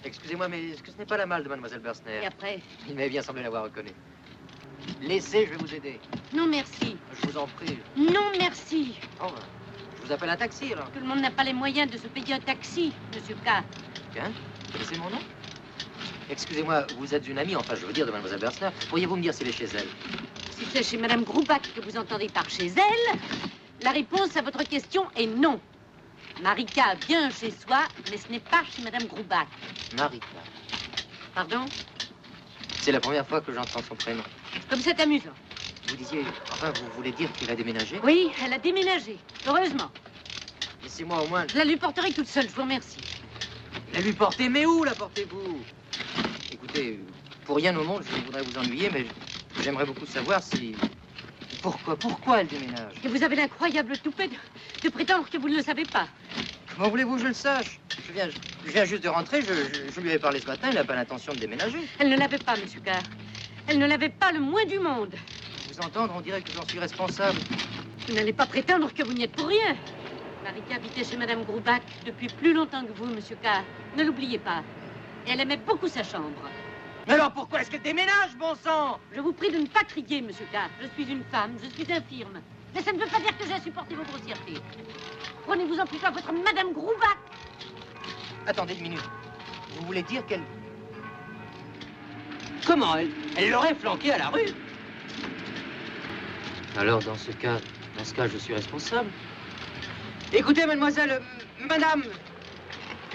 Excusez-moi, mais est-ce que ce n'est pas la malle de mademoiselle Bersner? Et après? Il m'avait bien semblé l'avoir reconnue. Laissez, je vais vous aider. Non, merci. Je vous en prie. Non, merci. Oh, ben, je vous appelle un taxi, alors. Tout le monde n'a pas les moyens de se payer un taxi, monsieur K. Bien, vous connaissez mon nom? Excusez-moi, vous êtes une amie, enfin, je veux dire, de mademoiselle Bersner. Pourriez-vous me dire s'il est chez elle? Si c'est chez madame Groubac que vous entendez par chez elle, la réponse à votre question est non. Marika vient chez soi, mais ce n'est pas chez madame Groubac. Marika. Pardon? C'est la première fois que j'entends son prénom. Comme c'est amusant. Vous disiez, enfin, vous voulez dire qu'il a déménagé? Oui, elle a déménagé. Heureusement. Laissez-moi au moins... Je la lui porterai toute seule, je vous remercie. La lui porter, mais où la portez-vous? Écoutez, pour rien au monde, je ne voudrais vous ennuyer, mais j'aimerais beaucoup savoir si... Pourquoi elle déménage? Et vous avez l'incroyable toupet de prétendre que vous ne le savez pas. Comment voulez-vous que je le sache? Je viens juste de rentrer, je lui avais parlé ce matin, il n'a pas l'intention de déménager. Elle ne l'avait pas, monsieur Carr. Elle ne l'avait pas le moins du monde. Vous entendre, on dirait que j'en suis responsable. Vous n'allez pas prétendre que vous n'y êtes pour rien. Marika habitait chez madame Groubac depuis plus longtemps que vous, monsieur Carr. Ne l'oubliez pas. Et elle aimait beaucoup sa chambre. Mais alors pourquoi est-ce qu'elle déménage, bon sang? Je vous prie de ne pas crier, monsieur Carr. Je suis une femme, je suis infirme. Mais ça ne veut pas dire que j'ai à supporter vos grossièretés. Prenez-vous-en plutôt à votre madame Groubac. Attendez une minute. Vous voulez dire qu'elle... Comment elle l'aurait flanqué à la rue? Alors, dans ce cas, je suis responsable. Écoutez, mademoiselle, madame,